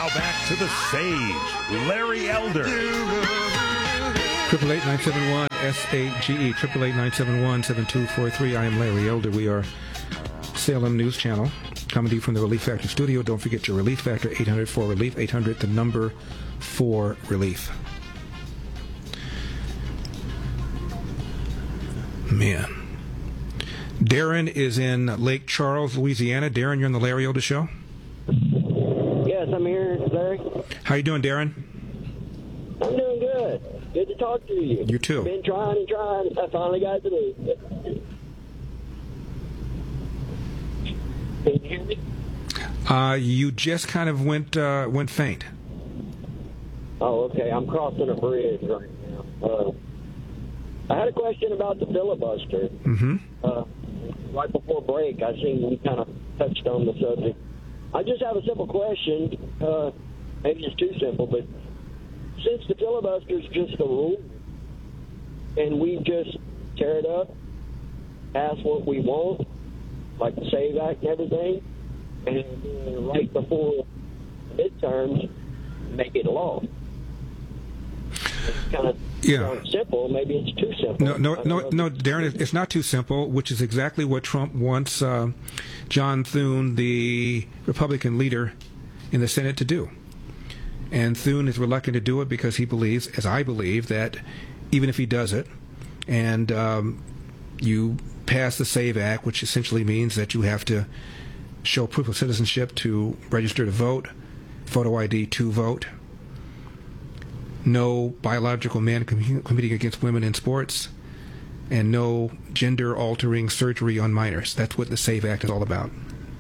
Now back to the sage, Larry Elder. 888-971-SAGE, 888-971-7243. I am Larry Elder. We are Salem News Channel, coming to you from the Relief Factor studio. Don't forget your Relief Factor, 800-4RELIEF, 800, the number 4RELIEF. Man. Darren is in Lake Charles, Louisiana. Darren, you're on the Larry Elder Show? Yes, I'm here, Larry. How you doing, Darren? I'm doing good. Good to talk to you. You too. Been trying and trying. I finally got through. Can you hear me? You just kind of went faint. Oh, okay. I'm crossing a bridge right now. I had a question about the filibuster. Mm-hmm. Right before break, I seen you kind of touched on the subject. I just have a simple question. Maybe it's too simple, but since the filibuster is just a rule, and we just tear it up, pass what we want, like the SAVE Act and everything, and right before midterms, make it law. It's kind of simple. Maybe it's too simple. No, Darren, it's not too simple, which is exactly what Trump wants John Thune, the Republican leader in the Senate, to do. And Thune is reluctant to do it because he believes, as I believe, that even if he does it, and you pass the SAVE Act, which essentially means that you have to show proof of citizenship to register to vote, photo ID to vote, no biological men competing against women in sports, and no gender-altering surgery on minors. That's what the SAVE Act is all about.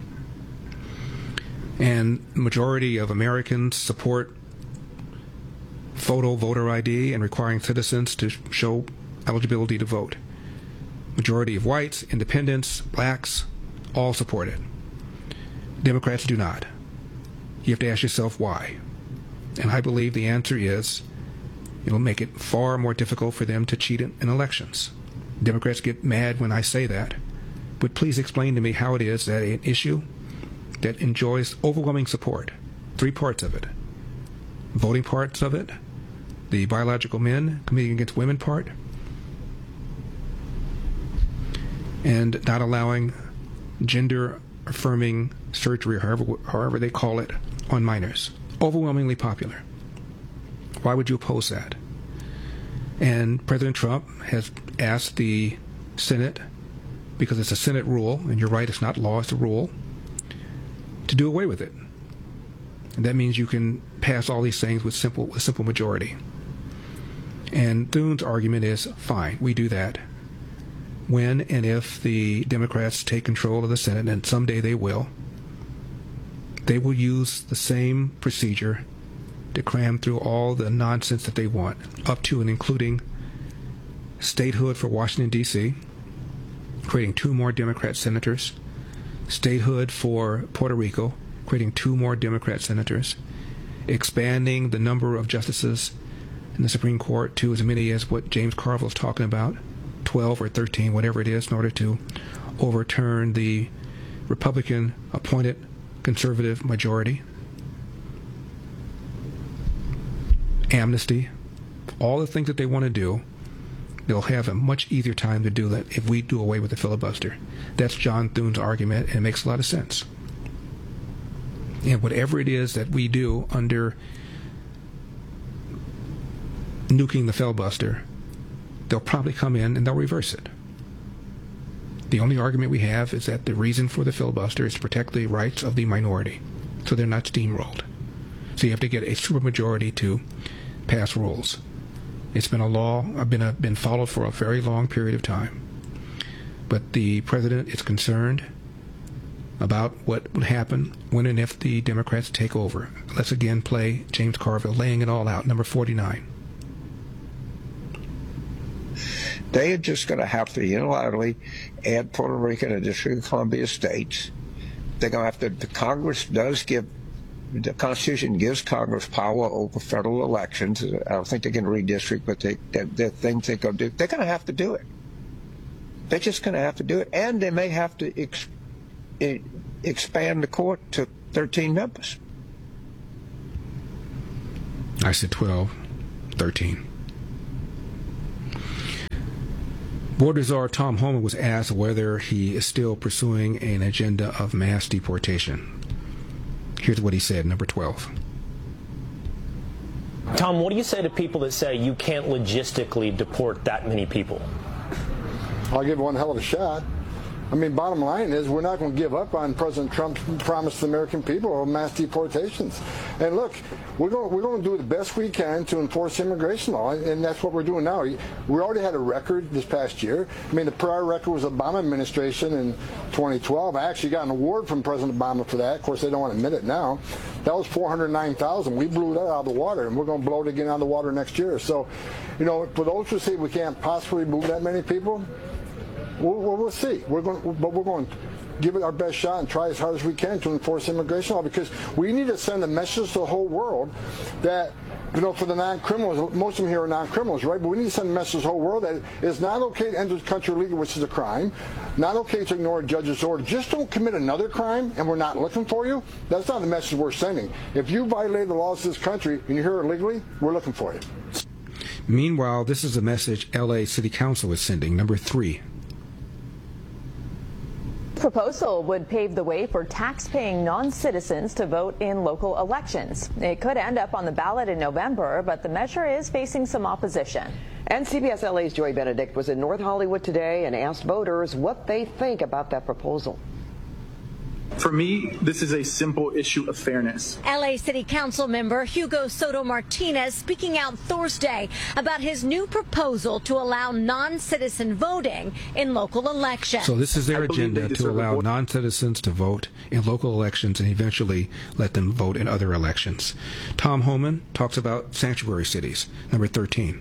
And the majority of Americans support photo voter ID and requiring citizens to show eligibility to vote. Majority of whites, independents, blacks, all support it. Democrats do not. You have to ask yourself why. And I believe the answer is it'll make it far more difficult for them to cheat in elections. Democrats get mad when I say that, but please explain to me how it is that an issue that enjoys overwhelming support, three parts of it, voting parts of it, the biological men competing against women part, and not allowing gender-affirming surgery, however they call it, on minors. Overwhelmingly popular. Why would you oppose that? And President Trump has asked the Senate, because it's a Senate rule, and you're right, it's not law, it's a rule, to do away with it. And that means you can pass all these things with simple majority. And Thune's argument is, fine, we do that when and if the Democrats take control of the Senate, and someday they will use the same procedure to cram through all the nonsense that they want, up to and including statehood for Washington, D.C., creating 2 more Democrat senators, statehood for Puerto Rico, creating 2 more Democrat senators, expanding the number of justices in the Supreme Court to as many as what James Carville is talking about, 12 or 13, whatever it is, in order to overturn the Republican-appointed conservative majority. Amnesty, all the things that they want to do, they'll have a much easier time to do that if we do away with the filibuster. That's John Thune's argument, and it makes a lot of sense. And whatever it is that we do under nuking the filibuster, they'll probably come in and they'll reverse it. The only argument we have is that the reason for the filibuster is to protect the rights of the minority, so they're not steamrolled. So you have to get a supermajority to pass rules. It's been a law, been followed for a very long period of time. But the president is concerned about what would happen when and if the Democrats take over. Let's again play James Carville laying it all out, number 49. They are just going to have to unilaterally add Puerto Rico and the District of Columbia states. They're going to have to, the Constitution gives Congress power over federal elections. I don't think they can redistrict, but the things they're going to do, they're going to have to do it. They're just going to have to do it, and they may have to expand the court to 13 members. I said 12, 13. Border Czar Tom Homan was asked whether he is still pursuing an agenda of mass deportation. Here's what he said, number 12. Tom, what do you say to people that say you can't logistically deport that many people? I'll give one hell of a shot. I mean, bottom line is we're not going to give up on President Trump's promise to the American people of mass deportations. And look, we're going to do the best we can to enforce immigration law, and that's what we're doing now. We already had a record this past year. I mean, the prior record was the Obama administration in 2012. I actually got an award from President Obama for that. Of course, they don't want to admit it now. That was 409,000. We blew that out of the water, and we're going to blow it again out of the water next year. So, you know, for those who say we can't possibly move that many people, we'll see. We're going to give it our best shot and try as hard as we can to enforce immigration law, because we need to send a message to the whole world that, you know, for the non-criminals, most of them here are non-criminals, right? But we need to send a message to the whole world that it's not okay to enter the country illegally, which is a crime. Not okay to ignore a judge's order. Just don't commit another crime and we're not looking for you. That's not the message we're sending. If you violate the laws of this country and you're here illegally, we're looking for you. Meanwhile, this is a message LA City Council is sending, number 3. Proposal would pave the way for tax-paying non-citizens to vote in local elections. It could end up on the ballot in November, but the measure is facing some opposition. And CBS LA's Joy Benedict was in North Hollywood today and asked voters what they think about that proposal. For me, this is a simple issue of fairness. LA City Council member Hugo Soto Martinez speaking out Thursday about his new proposal to allow non-citizen voting in local elections. So this is their agenda, to allow non-citizens to vote in local elections and eventually let them vote in other elections. Tom Homan talks about sanctuary cities, number 13.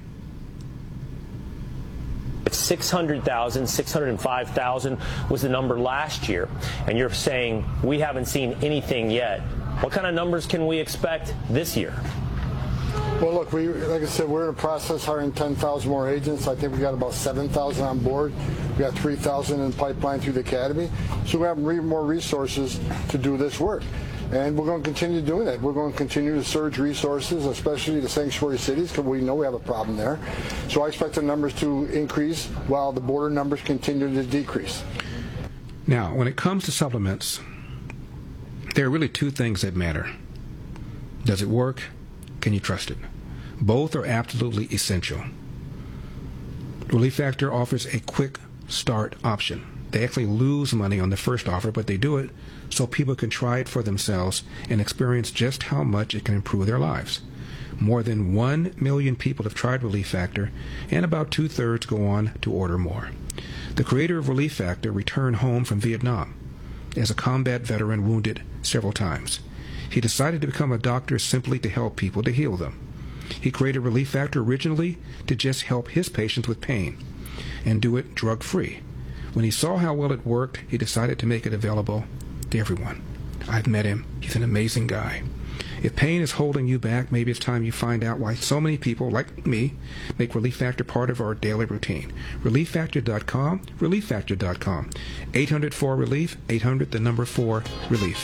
600,000, 605,000 was the number last year, and you're saying we haven't seen anything yet. What kind of numbers can we expect this year? Well, look, like I said, we're in the process hiring 10,000 more agents. I think we got about 7,000 on board. We got 3,000 in pipeline through the academy. So we have more resources to do this work. And we're going to continue doing that. We're going to continue to surge resources, especially the sanctuary cities, because we know we have a problem there. So I expect the numbers to increase while the border numbers continue to decrease. Now, when it comes to supplements, there are really two things that matter. Does it work? Can you trust it? Both are absolutely essential. Relief Factor offers a quick start option. They actually lose money on the first offer, but they do it so people can try it for themselves and experience just how much it can improve their lives. More than 1 million people have tried Relief Factor, and about 2/3 go on to order more. The creator of Relief Factor returned home from Vietnam as a combat veteran wounded several times. He decided to become a doctor simply to help people, to heal them. He created Relief Factor originally to just help his patients with pain and do it drug-free. When he saw how well it worked, he decided to make it available to everyone. I've met him. He's an amazing guy. If pain is holding you back, maybe it's time you find out why so many people, like me, make Relief Factor part of our daily routine. ReliefFactor.com, ReliefFactor.com. 800-4-RELIEF, 800 the number 4 relief.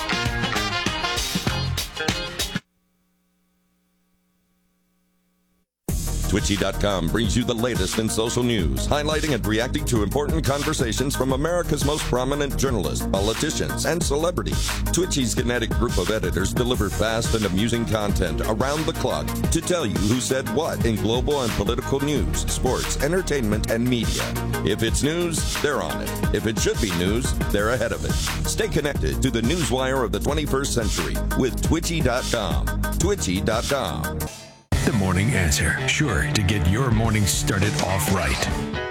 Twitchy.com brings you the latest in social news, highlighting and reacting to important conversations from America's most prominent journalists, politicians, and celebrities. Twitchy's kinetic group of editors deliver fast and amusing content around the clock to tell you who said what in global and political news, sports, entertainment, and media. If it's news, they're on it. If it should be news, they're ahead of it. Stay connected to the newswire of the 21st century with Twitchy.com. Twitchy.com. The Morning Answer, sure to get your morning started off right.